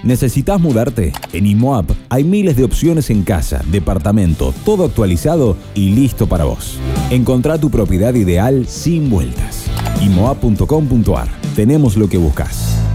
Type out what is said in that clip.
¿Necesitas mudarte? En IMOAP hay miles de opciones en casa, departamento, todo actualizado y listo para vos. Encontrá tu propiedad ideal sin vueltas. IMOAP.com.ar. Tenemos lo que buscas.